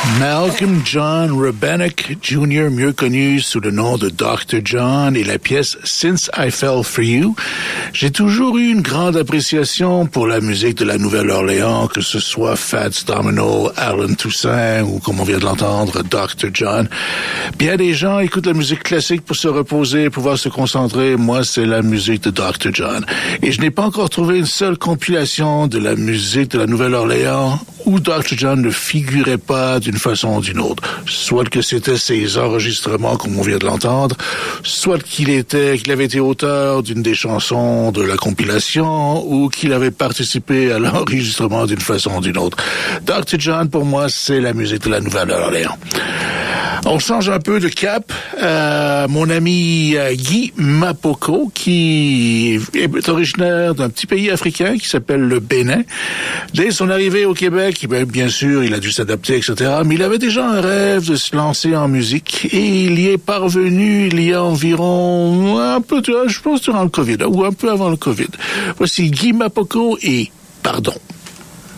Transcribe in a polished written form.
Malcolm John Rubenek Jr., mieux connu sous le nom de Dr. John, et la pièce Since I Fell for You. J'ai toujours eu une grande appréciation pour la musique de la Nouvelle-Orléans, que ce soit Fats Domino, Alan Toussaint ou, comme on vient de l'entendre, Dr. John. Bien des gens écoutent la musique classique pour se reposer, pouvoir se concentrer. Moi, c'est la musique de Dr. John. Et je n'ai pas encore trouvé une seule compilation de la musique de la Nouvelle-Orléans où Dr. John ne figurait pas d'une façon ou d'une autre. Soit que c'était ses enregistrements, comme on vient de l'entendre, soit qu'il avait été auteur d'une des chansons de la compilation, ou qu'il avait participé à l'enregistrement d'une façon ou d'une autre. Dr. John, pour moi, c'est la musique de la Nouvelle-Orléans. On change un peu de cap. Mon ami Guy Mapoko, qui est originaire d'un petit pays africain qui s'appelle le Bénin. Dès son arrivée au Québec, bien sûr, il a dû s'adapter, etc. Mais il avait déjà un rêve de se lancer en musique et il y est parvenu il y a environ un peu, je pense, durant le COVID, ou un peu avant le COVID. Voici Guy Mapoko et Pardon.